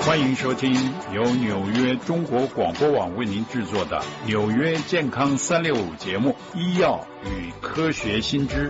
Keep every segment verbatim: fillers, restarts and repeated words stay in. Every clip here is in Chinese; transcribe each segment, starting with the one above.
欢迎收听由纽约中国广播网为您制作的《纽约健康三六五》节目《医药与科学新知》。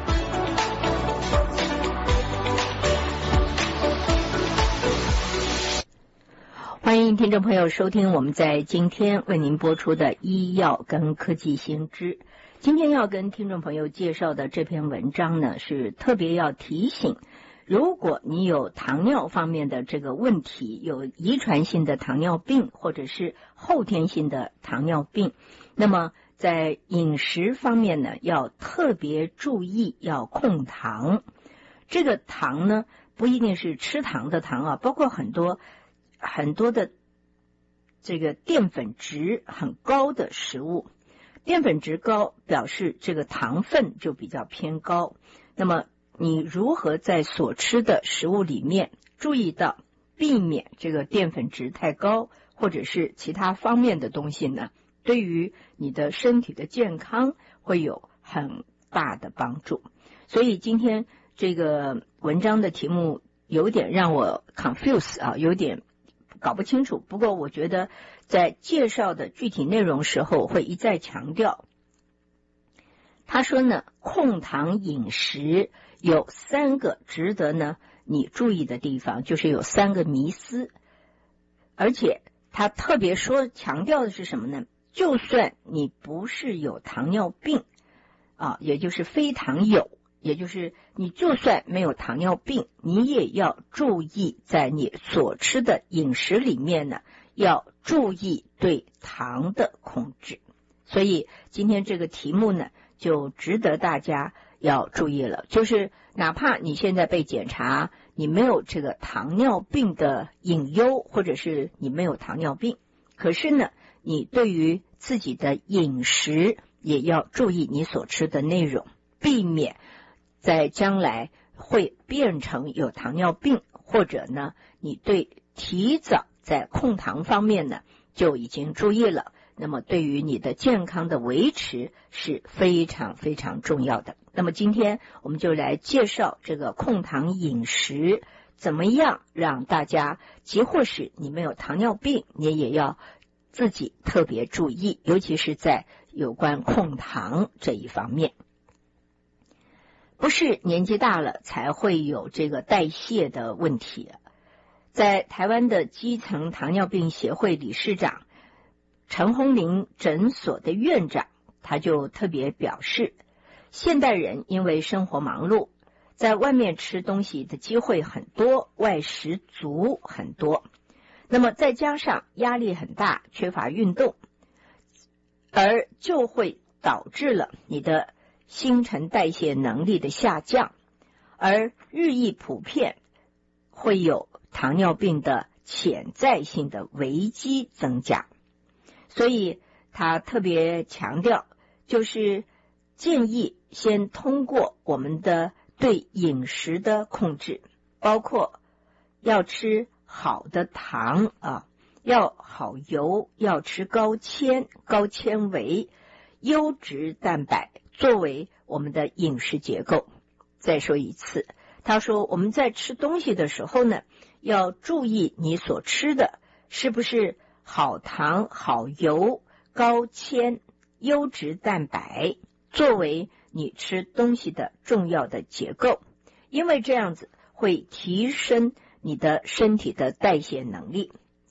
欢迎听众朋友收听我们在今天为您播出的医药跟科技新知。今天要跟听众朋友介绍的这篇文章呢，是特别要提醒，如果你有糖尿方面的这个问题，有遗传性的糖尿病或者是后天性的糖尿病，那么在饮食方面呢，要特别注意，要控糖。这个糖呢，不一定是吃糖的糖啊，包括很多很多的这个淀粉值很高的食物，淀粉值高表示这个糖分就比较偏高。那么你如何在所吃的食物里面注意到避免这个淀粉值太高，或者是其他方面的东西呢？对于你的身体的健康会有很大的帮助。所以今天这个文章的题目有点让我 confuse 啊，有点搞不清楚。不过我觉得在介绍的具体内容时候会一再强调。他说呢，控糖饮食有三个值得呢你注意的地方，就是有三个迷思。而且他特别说强调的是什么呢？就算你不是有糖尿病啊，也就是非糖友，也就是你就算没有糖尿病，你也要注意在你所吃的饮食里面呢，要注意对糖的控制。所以今天这个题目呢，就值得大家要注意了，就是哪怕你现在被检查你没有这个糖尿病的隐忧，或者是你没有糖尿病，可是呢，你对于自己的饮食也要注意你所吃的内容，避免在将来会变成有糖尿病，或者呢，你对提早在控糖方面呢就已经注意了，那么对于你的健康的维持是非常非常重要的。那么今天我们就来介绍这个控糖饮食，怎么样让大家，即或是你没有糖尿病，你也要自己特别注意，尤其是在有关控糖这一方面。不是年纪大了才会有这个代谢的问题。在台湾的基层糖尿病协会理事长陈宏林诊所的院长，他就特别表示，现代人因为生活忙碌，在外面吃东西的机会很多，外食族很多，那么再加上压力很大，缺乏运动，而就会导致了你的新陈代谢能力的下降，而日益普遍会有糖尿病的潜在性的危机增加。所以他特别强调，就是建议先通过我们的对饮食的控制，包括要吃好的糖啊，要好油，要吃高纤、高纤维、优质蛋白作为我们的饮食结构。再说一次，他说我们在吃东西的时候呢，要注意你所吃的是不是好糖、好油、高纤、优质蛋白作为你吃东西的重要的结构，因为这样子会提升你的身体的代谢能力。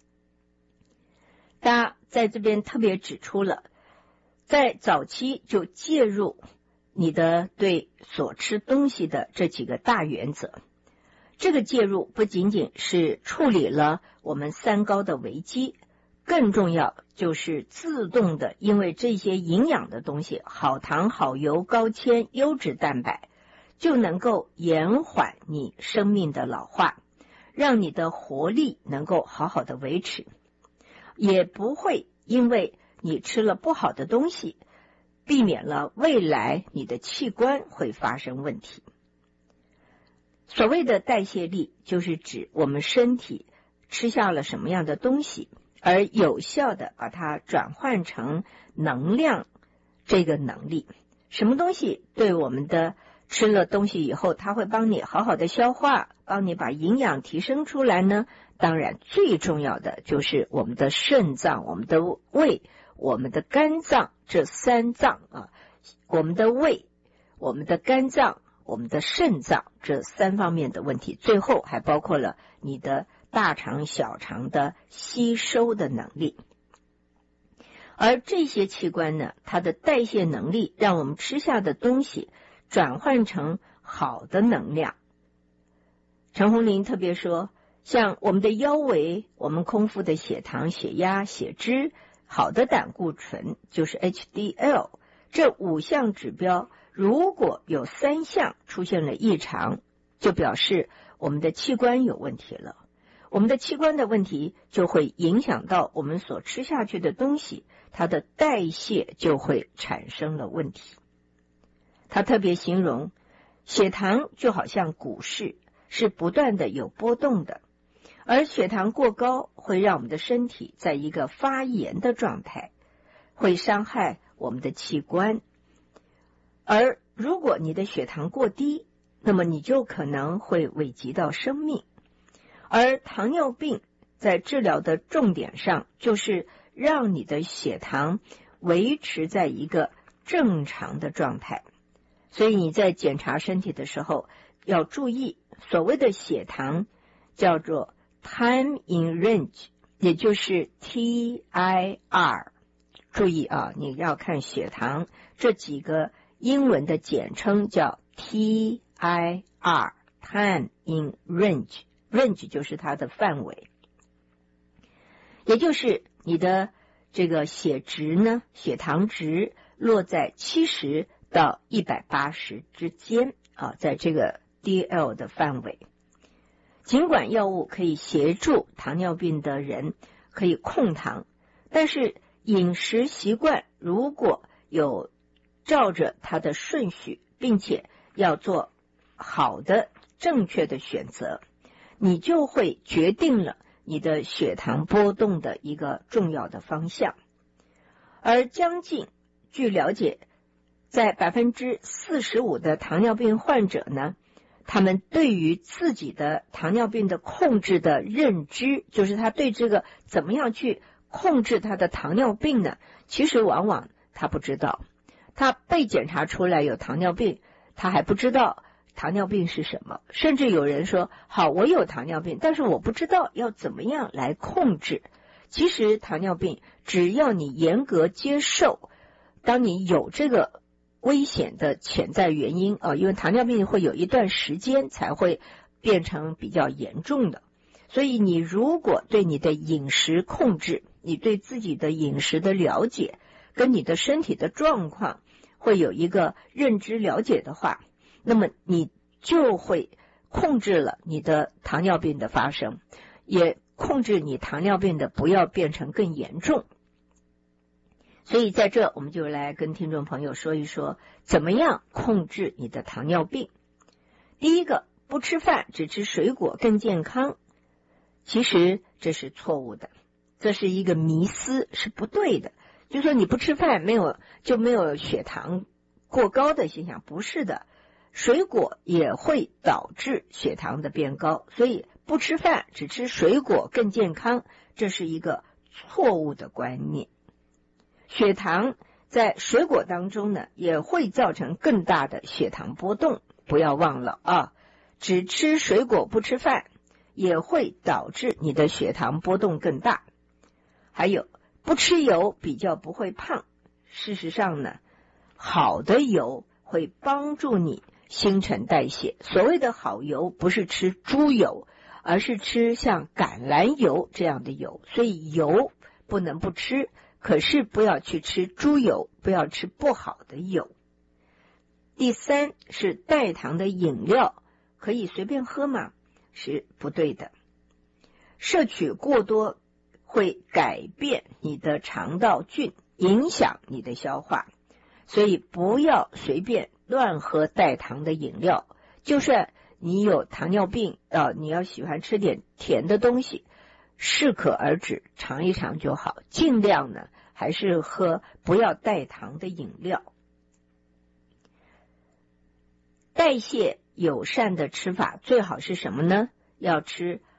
他在这边特别指出了，在早期就介入你的对所吃东西的这几个大原则。这个介入不仅仅是处理了我们三高的危机，更重要就是自动的，因为这些营养的东西，好糖、好油、高纤、优质蛋白，就能够延缓你生命的老化，让你的活力能够好好的维持，也不会因为你吃了不好的东西，避免了未来你的器官会发生问题。所谓的代谢力，就是指我们身体吃下了什么样的东西，而有效的把它转换成能量这个能力。什么东西对我们的吃了东西以后，它会帮你好好的消化，帮你把营养提升出来呢？ 当然最重要的就是我们的肾脏、我们的胃、我们的肝脏，这三脏啊，我们的胃、我们的肝脏、我们的肾脏这三方面的问题，最后还包括了你的大肠、小肠的吸收的能力。而这些器官呢，它的代谢能力让我们吃下的东西转换成好的能量。陈洪林特别说，像我们的腰围，我们空腹的血糖、血压、血脂，好的胆固醇就是 H D L， 这五项指标如果有三项出现了异常，就表示我们的器官有问题了。我们的器官的问题就会影响到我们所吃下去的东西，它的代谢就会产生了问题。他特别形容血糖就好像股市，是不断的有波动的，而血糖过高会让我们的身体在一个发炎的状态，会伤害我们的器官。而如果你的血糖过低，那么你就可能会危及到生命。而糖尿病在治疗的重点上，就是让你的血糖维持在一个正常的状态。所以你在检查身体的时候要注意，所谓的血糖叫做 time in range， 也就是 T I R。 注意啊，你要看血糖这几个英文的简称叫 T I R， time in range， range 就是它的范围，也就是你的这个血值呢，血糖值落在七十到一百八十之间啊，在这个 D L 的范围。尽管药物可以协助糖尿病的人可以控糖，但是饮食习惯如果有照着它的顺序，并且要做好的正确的选择，你就会决定了你的血糖波动的一个重要的方向。而将近据了解，在百分之四十五的糖尿病患者呢，他们对于自己的糖尿病的控制的认知，就是他对这个怎么样去控制他的糖尿病呢，其实往往他不知道。他被检查出来有糖尿病，他还不知道糖尿病是什么。甚至有人说，好，我有糖尿病，但是我不知道要怎么样来控制。其实糖尿病只要你严格接受，当你有这个危险的潜在原因啊，因为糖尿病会有一段时间才会变成比较严重的，所以你如果对你的饮食控制，你对自己的饮食的了解，跟你的身体的状况会有一个认知了解的话，那么你就会控制了你的糖尿病的发生，也控制你糖尿病的不要变成更严重。所以在这我们就来跟听众朋友说一说，怎么样控制你的糖尿病。第一个，不吃饭只吃水果更健康，其实这是错误的，这是一个迷思，是不对的。就说你不吃饭没有就没有血糖过高的现象，不是的，水果也会导致血糖的变高，所以不吃饭只吃水果更健康，这是一个错误的观念。血糖在水果当中呢，也会造成更大的血糖波动，不要忘了啊，只吃水果不吃饭也会导致你的血糖波动更大。还有不吃油比较不会胖，事实上呢，好的油会帮助你新陈代谢。所谓的好油不是吃猪油，而是吃像橄榄油这样的油，所以油不能不吃，可是不要去吃猪油，不要吃不好的油。第三是代糖的饮料可以随便喝吗？是不对的，摄取过多会改变你的肠道菌，影响你的消化，所以不要随便乱喝代糖的饮料。就算你有糖尿病啊，你要喜欢吃点甜的东西，适可而止，尝一尝就好，尽量呢还是喝不要代糖的饮料。代谢友善的吃法最好是什么呢？要吃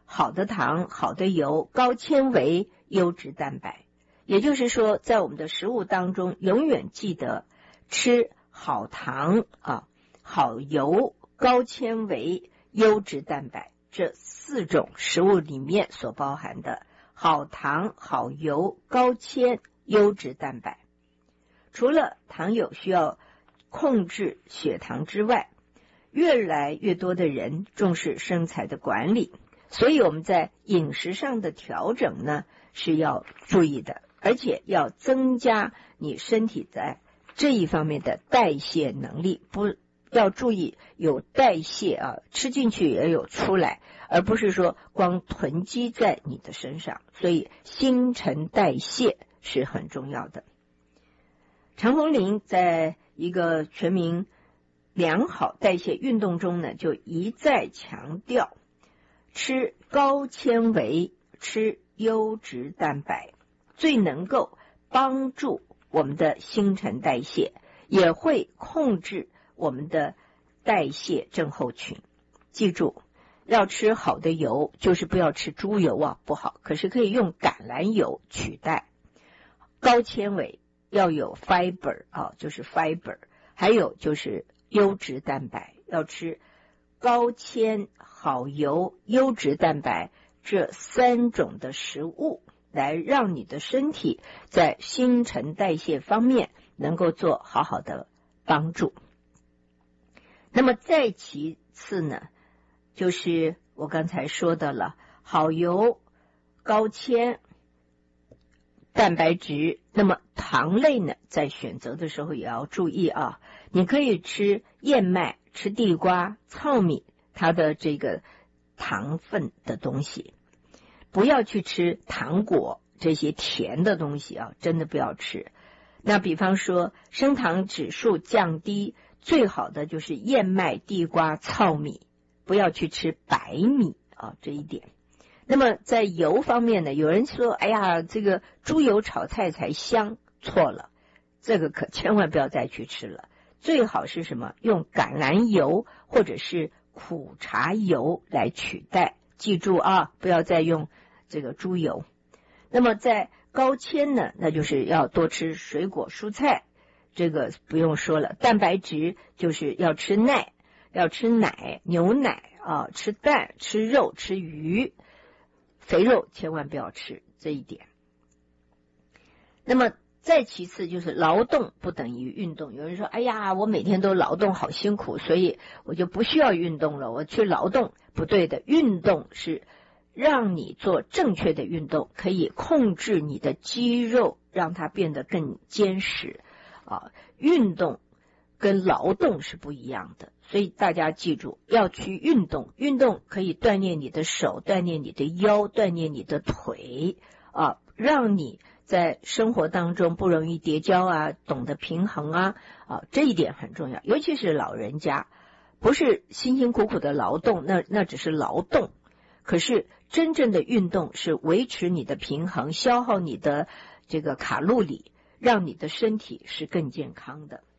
好的糖、好的油、高纤维、优质蛋白。也就是说，在我们的食物当中，永远记得吃好糖啊、好油、高纤维、优质蛋白这四种食物里面所包含的好糖、好油、高纤、优质蛋白。除了糖友需要控制血糖之外，越来越多的人重视身材的管理，所以我们在饮食上的调整呢是要注意的，而且要增加你身体在这一方面的代谢能力，不要注意有代谢啊，吃进去也有出来，而不是说光囤积在你的身上。所以新陈代谢是很重要的。常红林在一个全民良好代谢运动中呢，就一再强调吃高纤维、吃优质蛋白，最能够帮助我们的新陈代谢，也会控制我们的代谢症候群。记住，要吃好的油，就是不要吃猪油啊，不好，可是可以用橄榄油取代。高纤维要有 fiber 啊，就是 fiber， 还有就是优质蛋白，要吃高纤、好油、优质蛋白这三种的食物，来让你的身体在新陈代谢方面能够做好好的帮助。那么再其次呢，就是我刚才说的了，好油、高纤、蛋白质。那么糖类呢，在选择的时候也要注意啊，你可以吃燕麦、吃地瓜、糙米，它的这个糖分的东西，不要去吃糖果这些甜的东西啊，真的不要吃。那比方说升糖指数降低，最好的就是燕麦、地瓜、糙米，不要去吃白米啊，这一点。那么在油方面呢，有人说哎呀，这个猪油炒菜才香，错了，这个可千万不要再去吃了。最好是什么？用橄榄油或者是苦茶油来取代，记住啊，不要再用这个猪油。那么在高纤呢，那就是要多吃水果蔬菜，这个不用说了。蛋白质就是要吃奶，要吃奶、牛奶啊，吃蛋、吃肉、吃鱼，肥肉千万不要吃，这一点。那么再其次就是劳动不等于运动。有人说哎呀，我每天都劳动好辛苦，所以我就不需要运动了，我去劳动。不对的，运动是让你做正确的运动，可以控制你的肌肉，让它变得更坚实啊。运动跟劳动是不一样的，所以大家记住要去运动。运动可以锻炼你的手，锻炼你的腰，锻炼你的腿啊，让你在生活当中不容易跌跤啊，懂得平衡啊啊，这一点很重要。尤其是老人家，不是辛辛苦苦的劳动，那那只是劳动。可是真正的运动是维持你的平衡，消耗你的这个卡路里，让你的身体是更健康的。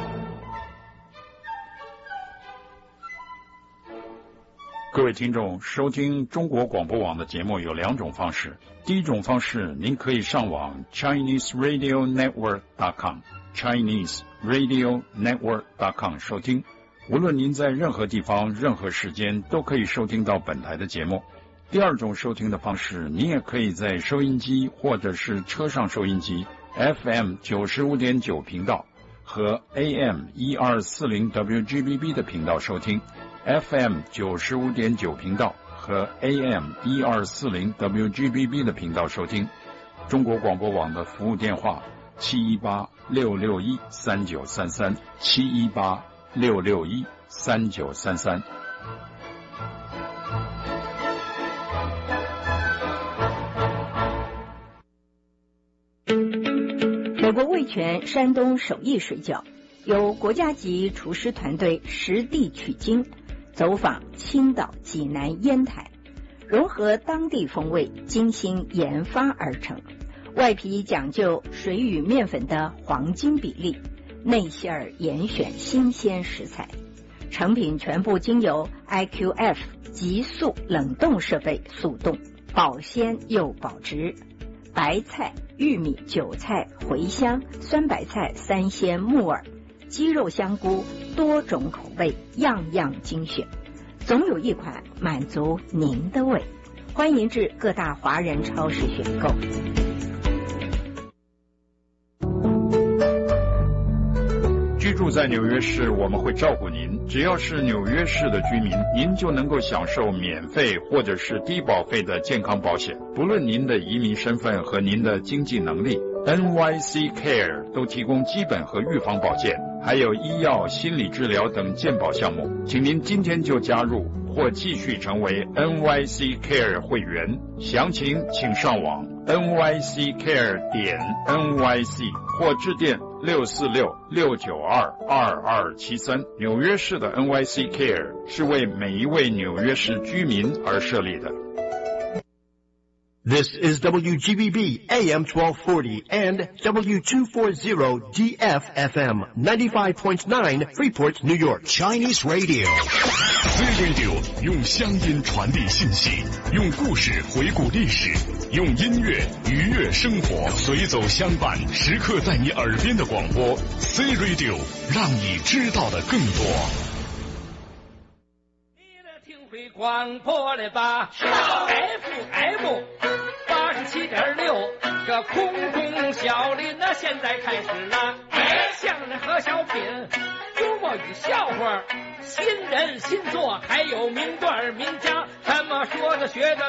各位听众，收听中国广播网的节目有两种方式。第一种方式，您可以上网 Chinese Radio Network dot com Chinese Radio Network dot com 收听。无论您在任何地方、任何时间，都可以收听到本台的节目。第二种收听的方式，您也可以在收音机或者是车上收音机 F M 九十五点九 频道和 A M 一二四零 W G B B 的频道收听。F M 九十五点九 频道和 A M 一二四零 W G B B 的频道收听。中国广播网的服务电话七一八六六一三九三三七一八六六一三九三三。 美国味全山东手艺水饺由国家级厨师团队实地取经，走访青岛、济南、烟台，融合当地风味，精心研发而成。外皮讲究水与面粉的黄金比例，内馅儿严选新鲜食材， 成品全部经由 I Q F 急速冷冻设备速冻，保鲜又保值。白菜、玉米、韭菜、茴香、酸白菜、三鲜、木耳、鸡肉、香菇，多种口味，样样精选，总有一款满足您的胃。欢迎至各大华人超市选购。 居住在纽约市，我们会照顾您。只要是纽约市的居民，您就能够享受免费或者是低保费的健康保险。不论您的移民身份和您的经济能力， N Y C Care 都提供基本和预防保健，还有医药、心理治疗等健保项目。请您今天就加入或继续成为 N Y C Care 会员，详情请上网 N Y C Care 点 N Y C 或致电六四六六九二二二七三。纽约市的 N Y C Care 是为每一位纽约市居民而设立的。 This is W G B B A M twelve forty and W two forty D F F M ninety-five point nine Freeport, New York. Chinese Radio. C Radio 用乡音传递信息，用故事回顾历史，用音乐愉悦生活，随走相伴，时刻在你耳边的广播 C Radio 让你知道的更多。 会广播了吧 ？F M 八十七点六，这空中小林呢，现在开始了。相声和小品，幽默与笑话，新人新作，还有名段名家，怎么说的学的